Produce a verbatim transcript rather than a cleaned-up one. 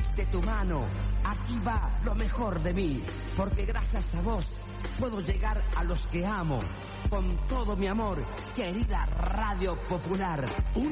de tu mano, aquí va lo mejor de mí, porque gracias a vos puedo llegar a los que amo, con todo mi amor, querida Radio Popular. Un